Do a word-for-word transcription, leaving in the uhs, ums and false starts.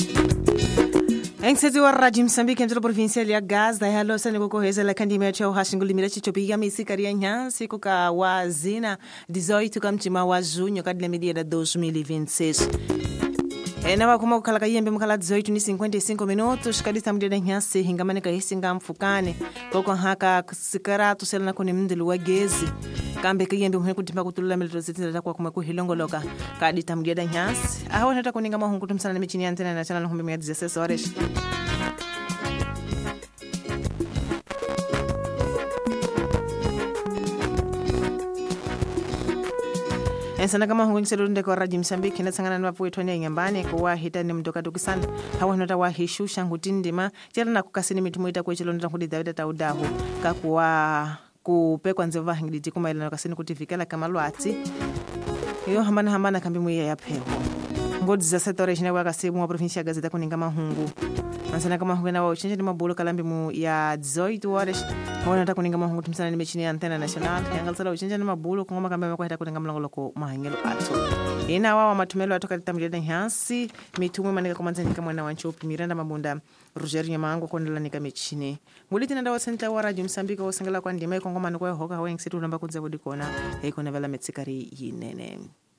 Engseti wa Radio Msambiki mtolo provincial ya Gaza ya losa ni kukoheza la kandi mecha uhashingulimira chichopiga misikari ya nyansi kuka wazina dezoito kamchima wa junho kadile media da dois mil e vinte e seis. Ena wakuma kukala kayembe mkala dezoito ni cinquenta e cinco minutos kadita media da nyansi hingamane kahisinga mfukane koko haka sikaratu selana kuni mndili wa gezi kambe kayembe mhene kutimba kutulula milito zitila kwa kumeku hilongoloka kadita media da nyansi aho nata kuninga mahungu tumsana na michini antena na channel humbi mea dezesseis horas. Ensana kama hungu ngiselunde kwa Radio Msambiki nasangana na wapu wetu nyambani kwa hita ni mdoka tukisana hawa nota wa hishusha ngutindima jela na kukasini mitumu ita kwa chilo nota kudi Davida Taudahu kakuwa kupekwa nzeva hingiditi kuma ila nakasini kutifikela kama luati iyo hambana hambana kambi mwiya ya peho ngodi za setore jine waka semu wa provinsia ya Gazeta kuninga mahungu Mansana kama hungu na wa uchenja ni mabulu kalambi mu ya dezoito horas hawa nota kuninga mahungu tumsana ni mechini ya Antena Nacional yangalsala uchenja ni mabulu kungoma kamba mekwa hita kuninga mlongo loko mahangelo ato ina wawa matumelo atoka litamilida nyansi mitumu manika kumanzanyika mwana wanchopi Miranda Mabunda Roger Nyamango kondela nika mechini nguliti nanda wasenta wa Radio Msambiki wasangala kwa ndima kongoma nukwa hoka hawa ngisitu namba kudza wadikona heko na vela metsikari yinene.